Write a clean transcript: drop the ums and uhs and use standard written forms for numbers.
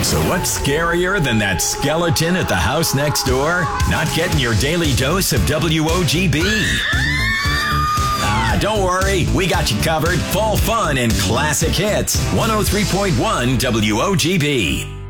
So what's scarier than that skeleton at the house next door? Not getting your daily dose of WOGB. Don't worry, we got you covered. Fall fun and classic hits. 103.1 WOGB.